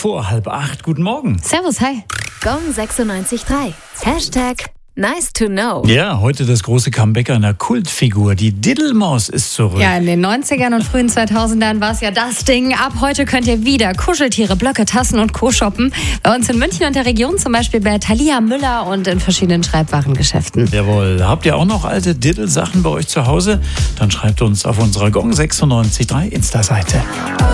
vor 7:30. Guten Morgen. Servus, hi. Gong 96.3. #Nice to know. Ja, heute das große Comeback einer Kultfigur. Die Diddelmaus ist zurück. Ja, in den 90ern und frühen 2000ern war es ja das Ding. Ab heute könnt ihr wieder Kuscheltiere, Blöcke, Tassen und Co. shoppen. Bei uns in München und der Region zum Beispiel bei Thalia Müller und in verschiedenen Schreibwarengeschäften. Jawohl. Habt ihr auch noch alte Diddel-Sachen bei euch zu Hause? Dann schreibt uns auf unserer Gong 96.3 Insta-Seite.